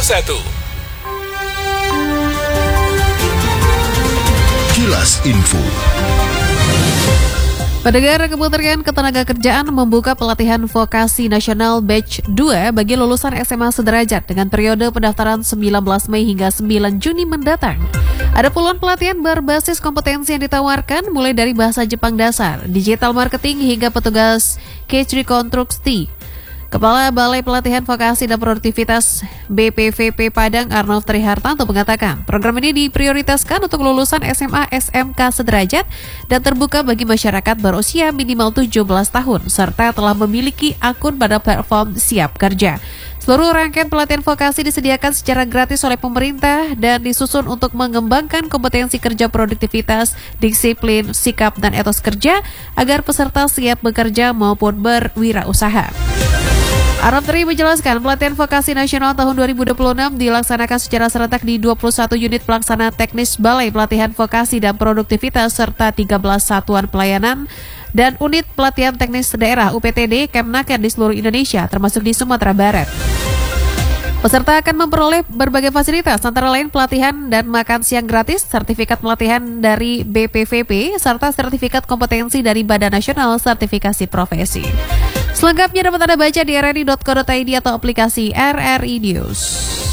Kilas Info. Pendengar, Kementerian Ketenagakerjaan membuka pelatihan vokasi nasional batch 2 bagi lulusan SMA sederajat dengan periode pendaftaran 19 Mei hingga 9 Juni mendatang. Ada puluhan pelatihan berbasis kompetensi yang ditawarkan mulai dari bahasa Jepang dasar, digital marketing hingga petugas case rekonstruksi. Kepala Balai Pelatihan Vokasi dan Produktivitas BPVP Padang Arnov Trihartanto mengatakan, program ini diprioritaskan untuk lulusan SMA SMK sederajat dan terbuka bagi masyarakat berusia minimal 17 tahun serta telah memiliki akun pada platform Siap Kerja. Seluruh rangkaian pelatihan vokasi disediakan secara gratis oleh pemerintah dan disusun untuk mengembangkan kompetensi kerja, produktivitas, disiplin, sikap, dan etos kerja agar peserta siap bekerja maupun berwirausaha. Arnov Tri menjelaskan pelatihan vokasi nasional tahun 2026 dilaksanakan secara serentak di 21 unit pelaksana teknis Balai Pelatihan Vokasi dan Produktivitas serta 13 satuan pelayanan dan unit pelatihan teknis daerah UPTD Kemnaker di seluruh Indonesia termasuk di Sumatera Barat. Peserta akan memperoleh berbagai fasilitas antara lain pelatihan dan makan siang gratis, sertifikat pelatihan dari BPVP, serta sertifikat kompetensi dari Badan Nasional Sertifikasi Profesi. Selengkapnya dapat Anda baca di rri.co.id atau aplikasi RRI News.